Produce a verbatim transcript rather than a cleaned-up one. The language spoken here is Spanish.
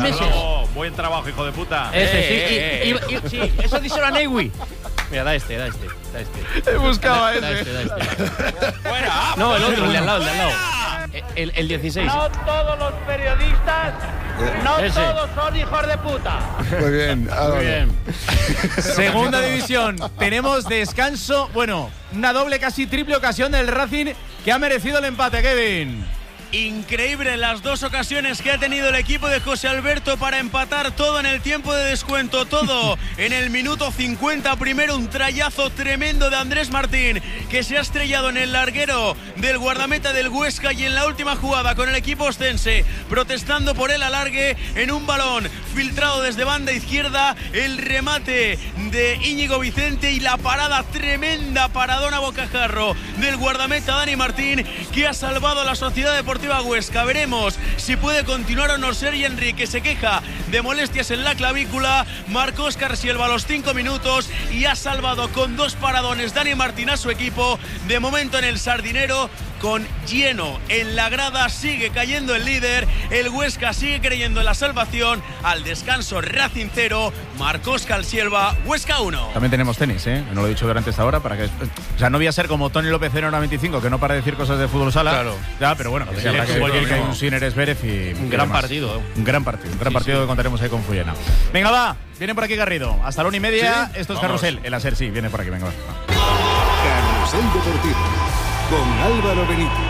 ese. Bravo. Buen trabajo, hijo de puta. Ese, Eh, sí. eh, y, eh. y, y, sí, eso díselo a Neywi. Mira, da este, da este, da este. He buscado da, ese. Da este, da este. Fuera. No, el otro, el de al lado, el de al lado. El, el dieciséis. No todos los periodistas, no Ese. todos son hijos de puta. Muy bien, Muy bien. Segunda división. Tenemos descanso. Bueno, una doble, casi triple ocasión del Racing que ha merecido el empate, Kevin. Increíble las dos ocasiones que ha tenido el equipo de José Alberto para empatar todo en el tiempo de descuento, todo en el minuto cincuenta. Primero un trayazo tremendo de Andrés Martín que se ha estrellado en el larguero del guardameta del Huesca, y en la última jugada con el equipo ostense protestando por el alargue en un balón filtrado desde banda izquierda, el remate de Íñigo Vicente y la parada tremenda, paradona bocajarro del guardameta Dani Martín, que ha salvado a la Sociedad Deportiva Huesca. Veremos si puede continuar o no. Sergi Enrique se queja de molestias en la clavícula. Marcó Óscar Silva a los cinco minutos y ha salvado con dos paradones Dani Martín a su equipo. De momento en el Sardinero, con lleno en la grada, sigue cayendo el líder. El Huesca sigue creyendo en la salvación. Al descanso, Racing cero, Marcos Calsielva, Huesca uno. También tenemos tenis, ¿eh? No lo he dicho durante esta hora para que... O sea, no voy a ser como Tony López en hora veinticinco, que no para de decir cosas de fútbol sala. Claro. Ya, pero bueno, que Sí, habrá sí, que sí, decir sí, que hay no. un Sinner Esvérez y... Un y gran demás. partido, ¿eh? Un gran partido, un gran Sí, partido sí. que contaremos ahí con Fuyena. Venga, va, viene por aquí Garrido. Hasta la una y media, ¿Sí? esto es Vamos. Carrusel. El Aser, sí, viene por aquí, venga, va. Carrusel Deportivo con Álvaro Benítez.